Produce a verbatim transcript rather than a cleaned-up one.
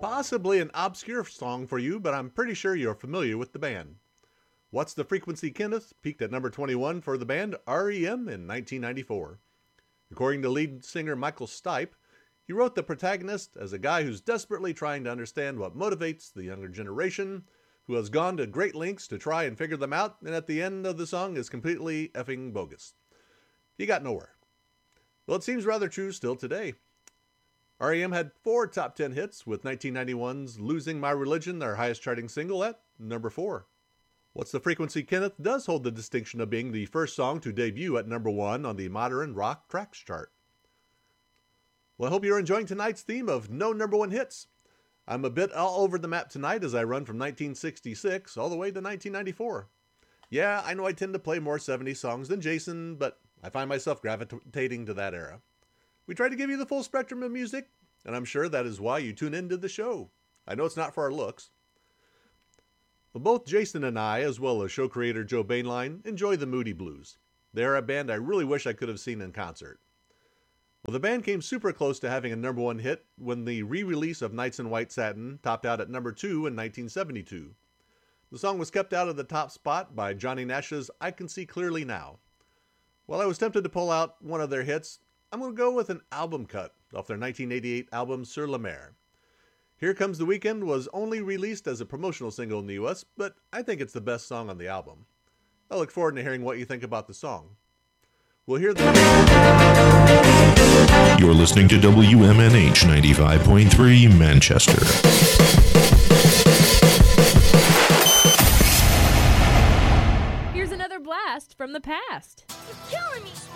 Possibly an obscure song for you, but I'm pretty sure you're familiar with the band. What's the Frequency, Kenneth peaked at number twenty-one for the band R E M in nineteen ninety-four. According to lead singer Michael Stipe, he wrote the protagonist as a guy who's desperately trying to understand what motivates the younger generation, who has gone to great lengths to try and figure them out, and at the end of the song is completely effing bogus. He got nowhere. Well, it seems rather true still today. R E M had four top ten hits, with nineteen ninety-one's Losing My Religion their highest charting single at number four. What's the Frequency, Kenneth does hold the distinction of being the first song to debut at number one on the Modern Rock Tracks chart. Well, I hope you're enjoying tonight's theme of no number one hits. I'm a bit all over the map tonight as I run from nineteen sixty-six all the way to nineteen ninety-four. Yeah, I know I tend to play more seventies songs than Jason, but I find myself gravitating to that era. We try to give you the full spectrum of music, and I'm sure that is why you tune into the show. I know it's not for our looks. Well, both Jason and I, as well as show creator Joe Bainline, enjoy the Moody Blues. They are a band I really wish I could have seen in concert. Well, the band came super close to having a number one hit when the re-release of Nights in White Satin topped out at number two in nineteen seventy-two. The song was kept out of the top spot by Johnny Nash's I Can See Clearly Now. While I was tempted to pull out one of their hits, I'm going to go with an album cut off their nineteen eighty-eight album Sur la Mer. Here Comes the Weekend was only released as a promotional single in the U S, but I think it's the best song on the album. I look forward to hearing what you think about the song. We'll hear the... You're listening to W M N H ninety-five point three Manchester. Here's another blast from the past. You're killing me,